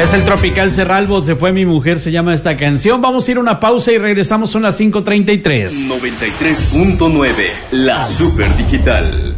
Es el Tropical Cerralbo, se fue mi mujer, se llama esta canción. Vamos a ir a una pausa y regresamos, son las 5:33. 93.9, la Super Digital.